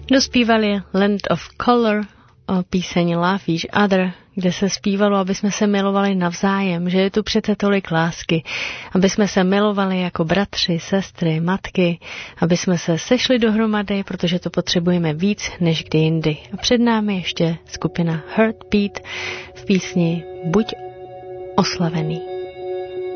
Dospívali Land of Color, píseň Love Each Other, kde se zpívalo, aby jsme se milovali navzájem, že je tu přece tolik lásky, aby jsme se milovali jako bratři, sestry, matky, aby jsme se sešli dohromady, protože to potřebujeme víc než kdy jindy. A před námi ještě skupina Heartbeat v písni Buď oslavený.